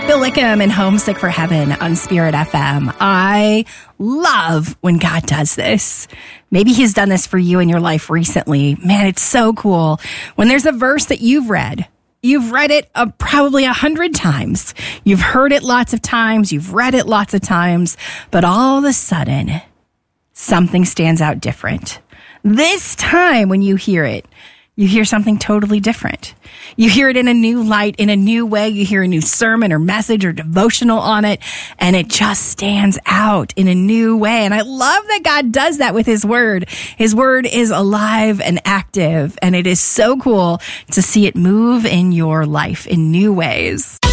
Bill Wickham and Homesick for Heaven on Spirit FM. I love when God does this. Maybe he's done this for you in your life recently. Man, it's so cool. When there's a verse that you've read it probably 100 times. You've heard it lots of times. You've read it lots of times. But all of a sudden, something stands out different. This time when you hear something totally different. You hear it in a new light, in a new way. You hear a new sermon or message or devotional on it, and it just stands out in a new way. And I love that God does that with his word. His word is alive and active, and it is so cool to see it move in your life in new ways.